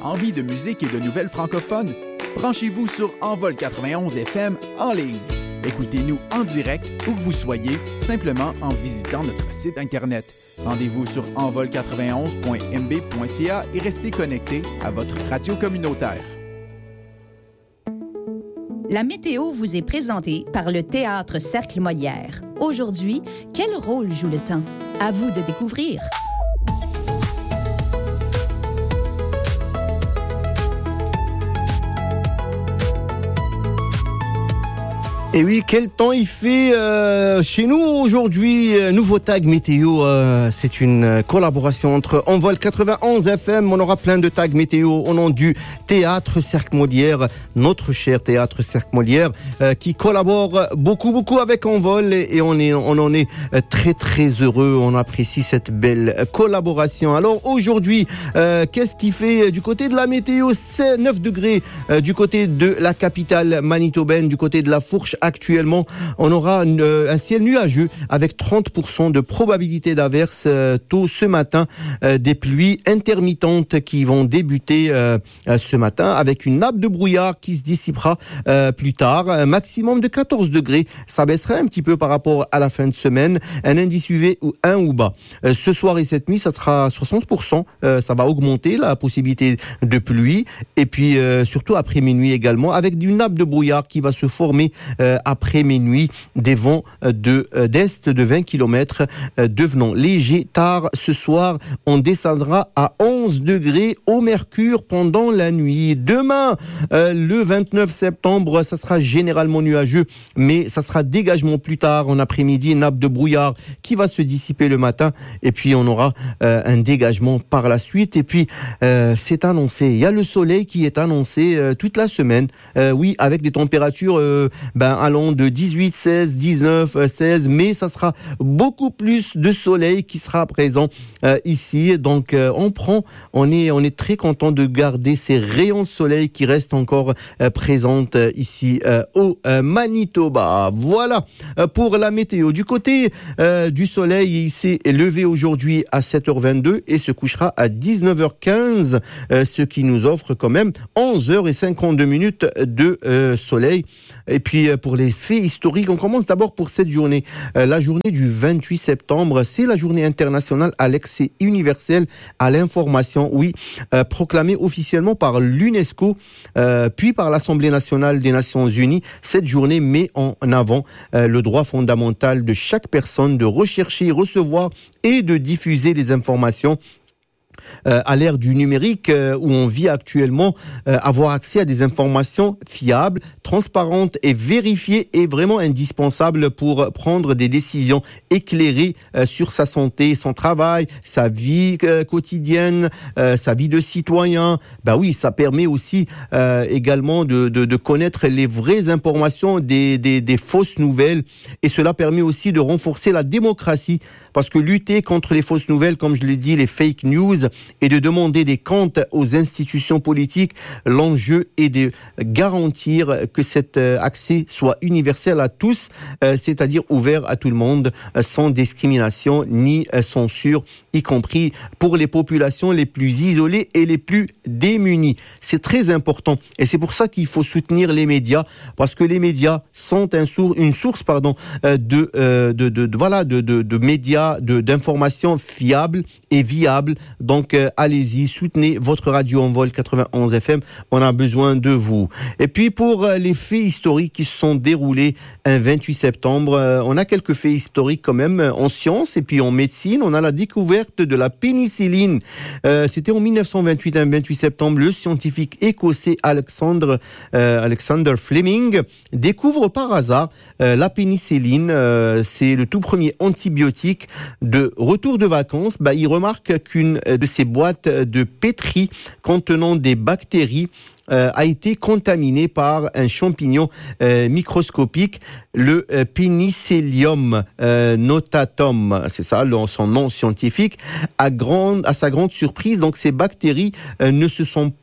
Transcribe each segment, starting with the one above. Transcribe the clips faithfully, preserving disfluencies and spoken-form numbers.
envie de musique et de nouvelles francophones? Branchez-vous sur Envol quatre-vingt-onze F M en ligne. Écoutez-nous en direct où que vous soyez, simplement en visitant notre site Internet. Rendez-vous sur envol quatre-vingt-onze point m b point c a et restez connectés à votre radio communautaire. La météo vous est présentée par le Théâtre Cercle Molière. Aujourd'hui, quel rôle joue le temps? À vous de découvrir. Et oui, quel temps il fait euh, chez nous aujourd'hui. Nouveau tag météo, euh, c'est une collaboration entre Envol quatre-vingt-onze F M. On aura plein de tags météo au nom du Théâtre Cercle Molière, notre cher Théâtre Cercle Molière, euh, qui collabore beaucoup, beaucoup avec Envol et, et on, est, on en est très, très heureux. On apprécie cette belle collaboration. Alors aujourd'hui, euh, qu'est-ce qui fait du côté de la météo? C'est neuf degrés euh, du côté de la capitale manitobaine, du côté de la Fourche. Actuellement, on aura une, un ciel nuageux avec trente pour cent de probabilité d'averse euh, tôt ce matin, euh, des pluies intermittentes qui vont débuter euh, ce matin avec une nappe de brouillard qui se dissipera euh, plus tard. Un maximum de quatorze degrés, ça baissera un petit peu par rapport à la fin de semaine. Un indice U V ou un ou bas. Euh, ce soir et cette nuit, ça sera soixante pour cent. Euh, ça va augmenter la possibilité de pluie et puis euh, surtout après minuit également avec une nappe de brouillard qui va se former euh, après minuit, des vents de d'est de vingt kilomètres devenant légers. Tard ce soir, on descendra à onze degrés au mercure pendant la nuit. Demain, euh, le vingt-neuf septembre, ça sera généralement nuageux, mais ça sera dégagement plus tard en après-midi, une nappe de brouillard qui va se dissiper le matin et puis on aura euh, un dégagement par la suite. Et puis, euh, c'est annoncé, il y a le soleil qui est annoncé euh, toute la semaine. Euh, oui, avec des températures euh, ben, allant de dix-huit, seize, dix-neuf, seize, mais ça sera beaucoup plus de soleil qui sera présent euh, ici. Donc euh, on prend, on est, on est très content de garder ces rayons de soleil qui restent encore euh, présents euh, ici euh, au euh, Manitoba. Voilà euh, pour la météo. Du côté euh, du soleil, il s'est levé aujourd'hui à sept heures vingt-deux et se couchera à dix-neuf heures quinze, euh, ce qui nous offre quand même onze heures cinquante-deux minutes de euh, soleil. Et puis euh, pour les faits historiques, on commence d'abord pour cette journée. Euh, la journée du vingt-huit septembre, c'est la journée internationale à l'accès universel à l'information, oui, euh, proclamée officiellement par l'UNESCO, euh, puis par l'Assemblée nationale des Nations Unies. Cette journée met en avant euh, le droit fondamental de chaque personne de rechercher, recevoir et de diffuser des informations. Euh, à l'ère du numérique euh, où on vit actuellement, euh, avoir accès à des informations fiables, transparentes et vérifiées est vraiment indispensable pour prendre des décisions éclairées euh, sur sa santé, son travail, sa vie euh, quotidienne, euh, sa vie de citoyen. Bah oui, ça permet aussi euh, également de, de, de connaître les vraies informations des, des, des fausses nouvelles et cela permet aussi de renforcer la démocratie parce que lutter contre les fausses nouvelles, comme je l'ai dit, les fake news, et de demander des comptes aux institutions politiques, l'enjeu est de garantir que cet accès soit universel à tous, c'est-à-dire ouvert à tout le monde, sans discrimination ni censure, y compris pour les populations les plus isolées et les plus démunies. C'est très important et c'est pour ça qu'il faut soutenir les médias, parce que les médias sont un sourd, une source pardon, de, de, de, de, voilà, de, de, de médias, de, d'informations fiables et viables. Donc, euh, allez-y, soutenez votre radio Envol quatre-vingt-onze F M. On a besoin de vous. Et puis, pour euh, les faits historiques qui se sont déroulés un vingt-huit septembre, euh, on a quelques faits historiques quand même en sciences et puis en médecine. On a la découverte de la pénicilline. Euh, c'était en mille neuf cent vingt-huit, un vingt-huit septembre, le scientifique écossais Alexander, euh, Alexander Fleming découvre par hasard euh, la pénicilline. Euh, c'est le tout premier antibiotique. De retour de vacances, bah, il remarque qu'une de ces boîtes de pétri contenant des bactéries euh, a été contaminée par un champignon euh, microscopique, le euh, Penicillium euh, notatum, c'est ça le, son nom scientifique. À, grande, à sa grande surprise, donc ces bactéries euh, ne se sont pas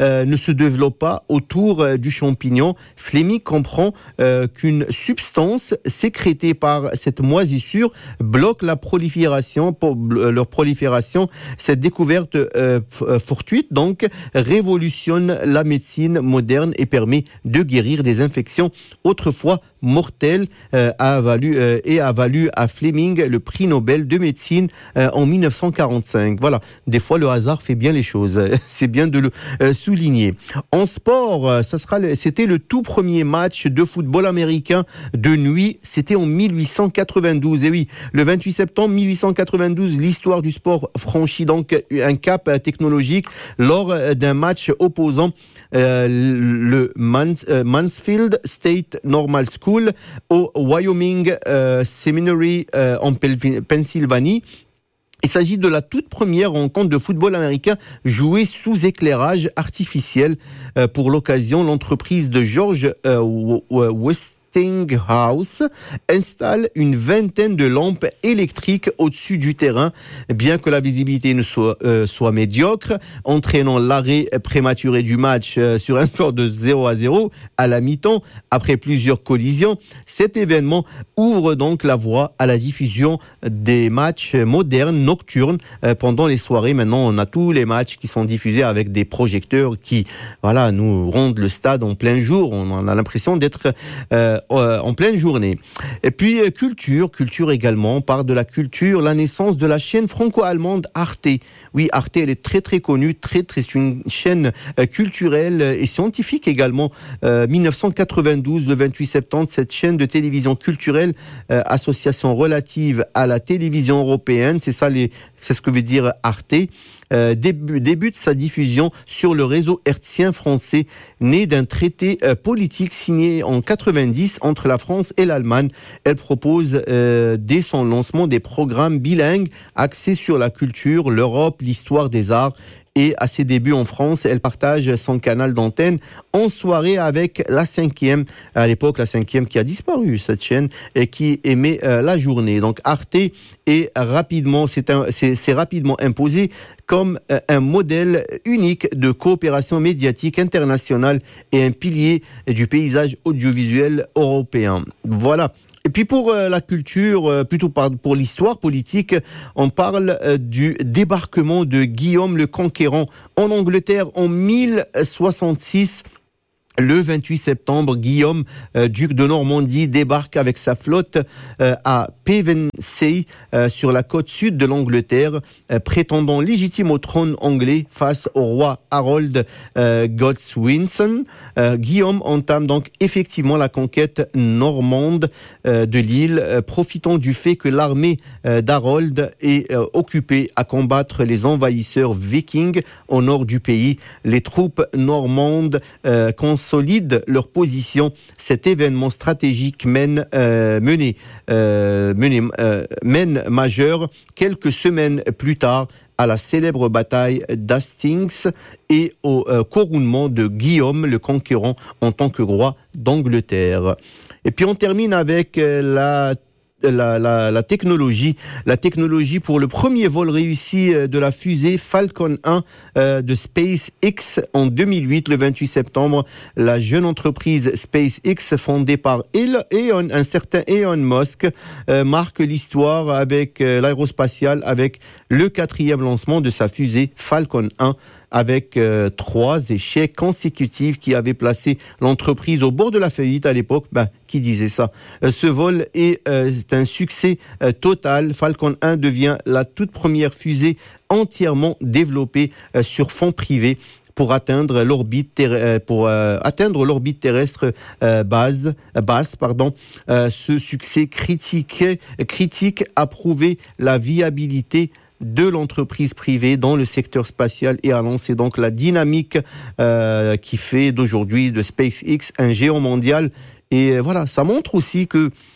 euh, ne se développe pas autour euh, du champignon. Fleming comprend euh, qu'une substance sécrétée par cette moisissure bloque la prolifération, pour leur prolifération. Cette découverte euh, fortuite donc révolutionne la médecine moderne et permet de guérir des infections autrefois mortelles euh, a valu, euh, et a valu à Fleming le prix Nobel de médecine euh, en dix-neuf cent quarante-cinq. Voilà, des fois le hasard fait bien les choses, c'est bien de le euh, souligner. En sport, ça sera le, c'était le tout premier match de football américain de nuit, c'était en dix-huit cent quatre-vingt-douze. Et oui, le vingt-huit septembre dix-huit cent quatre-vingt-douze, l'histoire du sport franchit donc un cap technologique lors d'un match opposant euh, le Mans, euh, Mansfield State Normal School au Wyoming euh, Seminary euh, en Pennsylvanie. Il s'agit de la toute première rencontre de football américain jouée sous éclairage artificiel. Euh, pour l'occasion, l'entreprise de George euh, West Westinghouse installe une vingtaine de lampes électriques au-dessus du terrain, bien que la visibilité ne soit, euh, soit médiocre, entraînant l'arrêt prématuré du match euh, sur un score de zéro à zéro à la mi-temps. Après plusieurs collisions, cet événement ouvre donc la voie à la diffusion des matchs modernes nocturnes euh, pendant les soirées. Maintenant, on a tous les matchs qui sont diffusés avec des projecteurs qui, voilà, nous rendent le stade en plein jour. On a l'impression d'être euh, en pleine journée. Et puis culture, culture également, on parle de la culture, la naissance de la chaîne franco-allemande Arte. Oui, Arte, elle est très très connue, très très, c'est une chaîne culturelle et scientifique également. Euh, dix-neuf cent quatre-vingt-douze, le vingt-huit septembre, cette chaîne de télévision culturelle, euh, association relative à la télévision européenne, c'est ça les, c'est ce que veut dire Arte. Euh, début, débute sa diffusion sur le réseau hertzien français, né d'un traité euh, politique signé en quatre-vingt-dix entre la France et l'Allemagne. Elle propose euh, dès son lancement des programmes bilingues axés sur la culture, l'Europe, l'histoire des arts. Et à ses débuts en France, elle partage son canal d'antenne en soirée avec la cinquième, à l'époque la cinquième qui a disparu, cette chaîne, et qui émet euh, la journée. Donc Arte est rapidement, c'est, un, c'est, c'est rapidement imposé comme euh, un modèle unique de coopération médiatique internationale et un pilier du paysage audiovisuel européen. Voilà. Et puis pour euh, la culture, euh, plutôt par, pour l'histoire politique, on parle euh, du débarquement de Guillaume le Conquérant en Angleterre en mille soixante-six. Le vingt-huit septembre, Guillaume, euh, duc de Normandie, débarque avec sa flotte euh, à Pevensey, euh, sur la côte sud de l'Angleterre, euh, prétendant légitime au trône anglais face au roi Harold euh, Godwinson. Euh, Guillaume entame donc effectivement la conquête normande euh, de l'île, euh, profitant du fait que l'armée euh, d'Harold est euh, occupée à combattre les envahisseurs vikings au nord du pays. Les troupes normandes euh, consolident leur position. Cet événement stratégique mène, euh, mené, euh, mené, euh, mène majeur quelques semaines plus tard à la célèbre bataille d'Hastings et au euh, couronnement de Guillaume le Conquérant en tant que roi d'Angleterre. Et puis on termine avec euh, la La, la, la technologie, la technologie pour le premier vol réussi de la fusée Falcon un euh, de SpaceX en deux mille huit, le vingt-huit septembre. La jeune entreprise SpaceX, fondée par Elon, un certain Elon Musk, euh, marque l'histoire avec euh, l'aérospatiale, avec le quatrième lancement de sa fusée Falcon un, avec euh, trois échecs consécutifs qui avaient placé l'entreprise au bord de la faillite à l'époque. Ben, qui disait ça? euh, Ce vol est, euh, c'est un succès euh, total. Falcon un devient la toute première fusée entièrement développée euh, sur fond privé pour atteindre l'orbite ter- pour euh, atteindre l'orbite terrestre euh, base basse pardon. Euh, ce succès critique critique a prouvé la viabilité de l'entreprise privée dans le secteur spatial et a lancé donc la dynamique euh, qui fait d'aujourd'hui de SpaceX un géant mondial. Et voilà, ça montre aussi que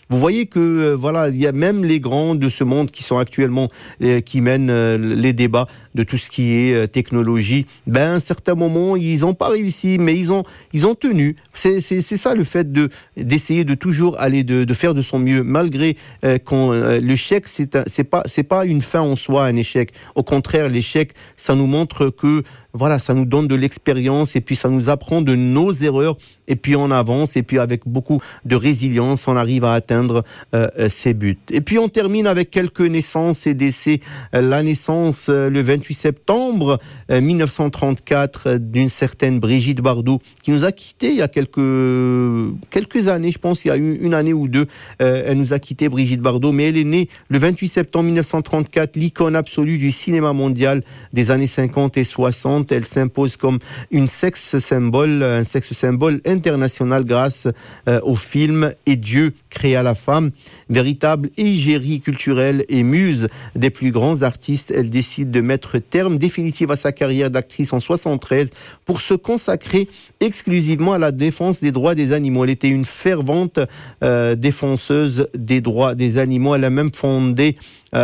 vous voyez que euh, voilà, il y a même les grands de ce monde qui sont actuellement euh, qui mènent euh, les débats de tout ce qui est euh, technologie. Ben à un certain moment, ils n'ont pas réussi, mais ils ont ils ont tenu. C'est c'est c'est ça le fait de d'essayer de toujours aller de de faire de son mieux, malgré euh, qu'on euh, l'échec c'est un, c'est pas c'est pas une fin en soi, un échec. Au contraire, l'échec, ça nous montre que voilà, ça nous donne de l'expérience et puis ça nous apprend de nos erreurs et puis on avance et puis avec beaucoup de résilience, on arrive à atteindre euh, ses buts. Et puis on termine avec quelques naissances et décès. La naissance euh, le vingt-huit septembre euh, mille neuf cent trente-quatre euh, d'une certaine Brigitte Bardot qui nous a quittés il y a quelques quelques années, je pense il y a eu une année ou deux, euh, elle nous a quittés Brigitte Bardot, mais elle est née le vingt-huit septembre mille neuf cent trente-quatre, l'icône absolue du cinéma mondial des années cinquante et soixante. Elle s'impose comme une sexe symbole, un sexe symbole international grâce euh, au film Et Dieu créa la femme. Véritable égérie culturelle et muse des plus grands artistes, elle décide de mettre terme définitive à sa carrière d'actrice en soixante-treize pour se consacrer exclusivement à la défense des droits des animaux. Elle était une fervente euh, défenseuse des droits des animaux. Elle a même fondé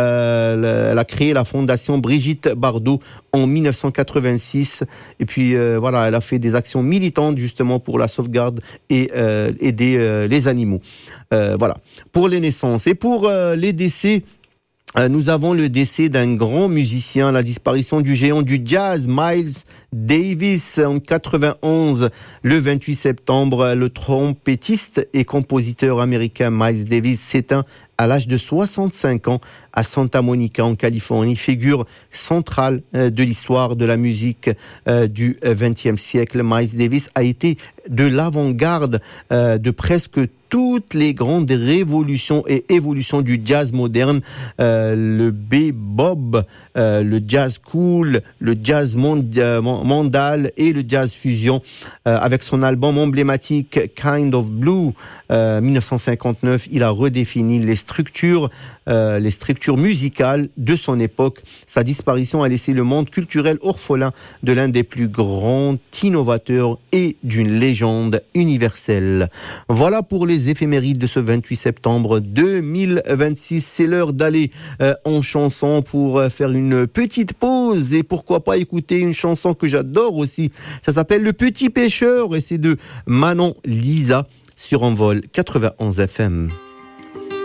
Euh, elle a créé la fondation Brigitte Bardot en mille neuf cent quatre-vingt-six et puis euh, voilà, elle a fait des actions militantes justement pour la sauvegarde et euh, aider euh, les animaux. Euh, voilà, pour les naissances. Et pour euh, les décès, Euh, nous avons le décès d'un grand musicien, la disparition du géant du jazz, Miles Davis, en quatre-vingt-onze, le vingt-huit septembre. Le trompettiste et compositeur américain Miles Davis s'éteint à l'âge de soixante-cinq ans à Santa Monica, en Californie, figure centrale euh, de l'histoire de la musique euh, du vingtième siècle. Miles Davis a été de l'avant-garde euh, de presque toutes les grandes révolutions et évolutions du jazz moderne, euh, le bebop, euh, le jazz cool, le jazz mondia- mandal et le jazz fusion. Euh, avec son album emblématique Kind of Blue, euh, mille neuf cent cinquante-neuf, il a redéfini les structures, euh, les structures musicales de son époque. Sa disparition a laissé le monde culturel orphelin de l'un des plus grands innovateurs et d'une légende universelle. Voilà pour les éphémérides de ce vingt-huit septembre deux mille vingt-six. C'est l'heure d'aller euh, en chanson pour euh, faire une petite pause et pourquoi pas écouter une chanson que j'adore aussi. Ça s'appelle Le Petit Pêcheur et c'est de Manon Lisa sur Envol quatre-vingt-onze F M.